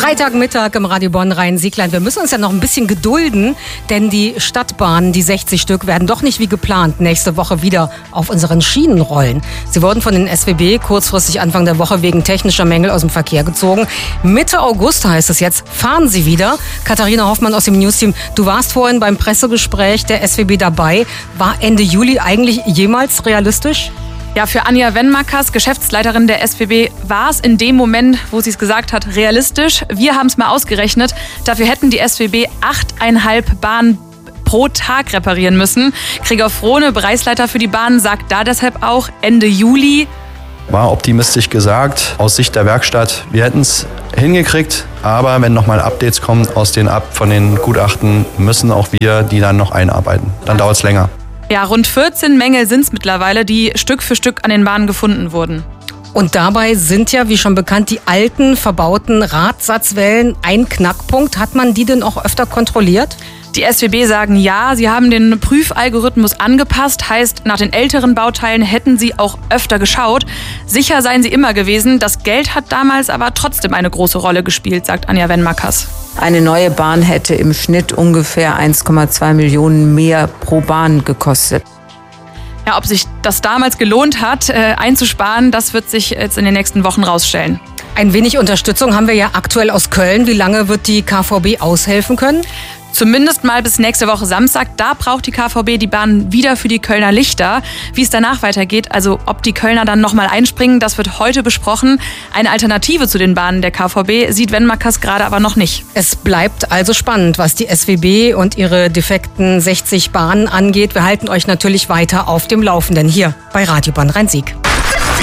Freitagmittag im Radio Bonn Rhein-Sieg-Land. Wir müssen uns ja noch ein bisschen gedulden, denn die Stadtbahnen, die 60 Stück, werden doch nicht wie geplant nächste Woche wieder auf unseren Schienen rollen. Sie wurden von den SWB kurzfristig Anfang der Woche wegen technischer Mängel aus dem Verkehr gezogen. Mitte August heißt es jetzt, fahren sie wieder. Katharina Hoffmann aus dem Newsteam, du warst vorhin beim Pressegespräch der SWB dabei. War Ende Juli eigentlich jemals realistisch? Ja, für Anja Wenmakers, Geschäftsleiterin der SWB, war es in dem Moment, wo sie es gesagt hat, realistisch. Wir haben es mal ausgerechnet. Dafür hätten die SWB 8,5 Bahnen pro Tag reparieren müssen. Gregor Frohne, Bereichsleiter für die Bahn, sagt da deshalb auch Ende Juli. War optimistisch gesagt, aus Sicht der Werkstatt, wir hätten es hingekriegt, aber wenn nochmal Updates kommen von den Gutachten, müssen auch wir die dann noch einarbeiten. Dann dauert es länger. Ja, rund 14 Mängel sind es mittlerweile, die Stück für Stück an den Bahnen gefunden wurden. Und dabei sind ja, wie schon bekannt, die alten, verbauten Radsatzwellen ein Knackpunkt. Hat man die denn auch öfter kontrolliert? Die SWB sagen ja, sie haben den Prüfalgorithmus angepasst. Heißt, nach den älteren Bauteilen hätten sie auch öfter geschaut. Sicher seien sie immer gewesen. Das Geld hat damals aber trotzdem eine große Rolle gespielt, sagt Anja Wenmakers. Eine neue Bahn hätte im Schnitt ungefähr 1,2 Millionen mehr pro Bahn gekostet. Ja, ob sich das damals gelohnt hat, einzusparen, das wird sich jetzt in den nächsten Wochen rausstellen. Ein wenig Unterstützung haben wir ja aktuell aus Köln. Wie lange wird die KVB aushelfen können? Zumindest mal bis nächste Woche Samstag. Da braucht die KVB die Bahn wieder für die Kölner Lichter. Wie es danach weitergeht, also ob die Kölner dann nochmal einspringen, das wird heute besprochen. Eine Alternative zu den Bahnen der KVB sieht Wenmakers gerade aber noch nicht. Es bleibt also spannend, was die SWB und ihre defekten 60 Bahnen angeht. Wir halten euch natürlich weiter auf dem Laufenden hier bei Radio Bonn Rhein-Sieg.